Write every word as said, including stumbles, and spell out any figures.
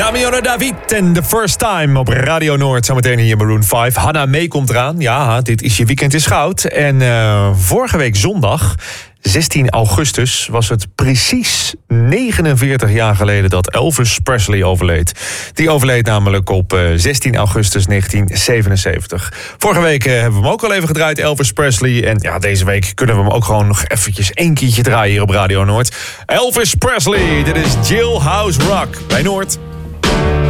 Damiano David en The First Time op Radio Noord. Zometeen hier Maroon vijf. Hannah May komt eraan. Ja, dit is je weekend is goud. En uh, vorige week zondag, zestien augustus, was het precies negenenveertig jaar geleden dat Elvis Presley overleed. Die overleed namelijk op uh, zestien augustus negentien zevenenzeventig. Vorige week uh, hebben we hem ook al even gedraaid, Elvis Presley. En ja, deze week kunnen we hem ook gewoon nog eventjes één keertje draaien hier op Radio Noord. Elvis Presley, dit is Jailhouse Rock bij Noord.